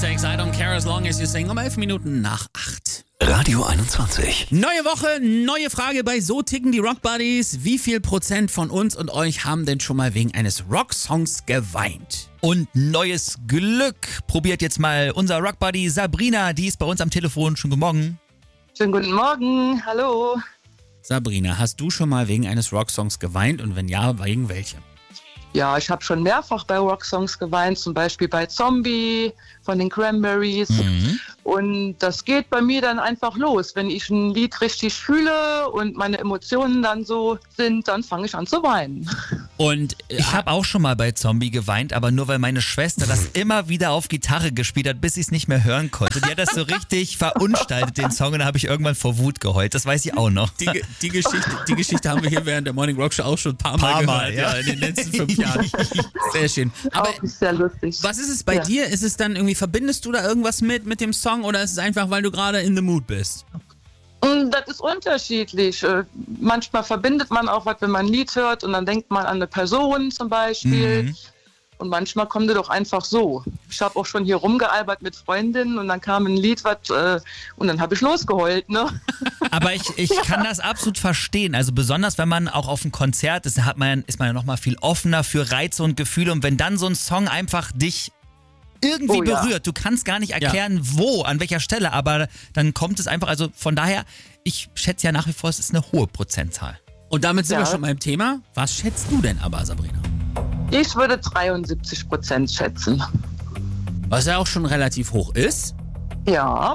Mistakes, I don't care as long as you sing. Um 11 Minuten nach 8. Radio 21. Neue Woche, neue Frage bei So ticken die Rock Buddies. Wie viel Prozent von uns und euch haben denn schon mal wegen eines Rocksongs geweint? Und neues Glück probiert jetzt mal unser Rockbuddy Sabrina, die ist bei uns am Telefon. Schönen guten Morgen. Schönen guten Morgen, hallo. Sabrina, hast du schon mal wegen eines Rocksongs geweint und wenn ja, wegen welchem? Ja, ich habe schon mehrfach bei Rocksongs geweint, zum Beispiel bei Zombie von den Cranberries. Und das geht bei mir dann einfach los. Wenn ich ein Lied richtig fühle und meine Emotionen dann so sind, dann fange ich an zu weinen. Und Ich habe auch schon mal bei Zombie geweint, aber nur weil meine Schwester das immer wieder auf Gitarre gespielt hat, bis ich es nicht mehr hören konnte. Die hat das so richtig verunstaltet, den Song, und da habe ich irgendwann vor Wut geheult. Das weiß ich auch noch. die Geschichte haben wir hier während der Morning Rock Show auch schon ein paar Mal gehört, ja, in den letzten 5 Jahren. Sehr schön. Aber Auch sehr lustig. was ist es bei dir? Ist es dann irgendwie, verbindest du da irgendwas mit dem Song oder ist es einfach, weil du gerade in the mood bist? Und das ist unterschiedlich. Manchmal verbindet man auch was, wenn man ein Lied hört und dann denkt man an eine Person zum Beispiel. Und manchmal kommt es doch einfach so. Ich habe auch schon hier rumgealbert mit Freundinnen und dann kam ein Lied und dann habe ich losgeheult. Ne? Aber ich kann das absolut verstehen. Also besonders, wenn man auch auf einem Konzert ist, ist man ja noch mal viel offener für Reize und Gefühle. Und wenn dann so ein Song einfach dich irgendwie berührt, du kannst gar nicht erklären, wo, an welcher Stelle, aber dann kommt es einfach, also von daher, ich schätze ja nach wie vor, es ist eine hohe Prozentzahl. Und damit sind wir schon beim Thema. Was schätzt du denn aber, Sabrina? Ich würde 73% schätzen. Was ja auch schon relativ hoch ist. Ja.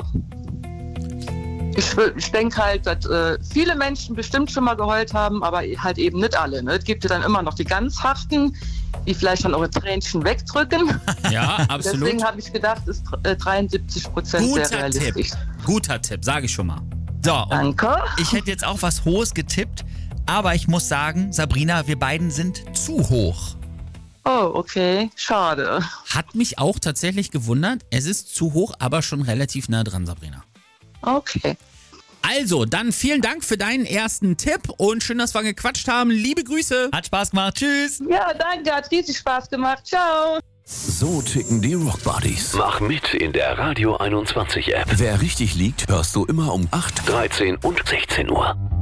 Ich denke halt, dass viele Menschen bestimmt schon mal geheult haben, aber halt eben nicht alle. Ne? Es gibt ja dann immer noch die ganz harten, die vielleicht dann eure Tränchen wegdrücken. Ja, absolut. Deswegen habe ich gedacht, ist 73% sehr realistisch. Guter Tipp, sage ich schon mal. So, und Danke. ich hätte jetzt auch was Hohes getippt, aber ich muss sagen, Sabrina, wir beiden sind zu hoch. Oh, okay. Schade. Hat mich auch tatsächlich gewundert. Es ist zu hoch, aber schon relativ nah dran, Sabrina. Okay. Also, dann vielen Dank für deinen ersten Tipp und schön, dass wir gequatscht haben. Liebe Grüße. Hat Spaß gemacht. Tschüss. Ja, danke. Hat riesig Spaß gemacht. Ciao. So ticken die Rock Buddies. Mach mit in der Radio 21 App. Wer richtig liegt, hörst du immer um 8, 13 und 16 Uhr.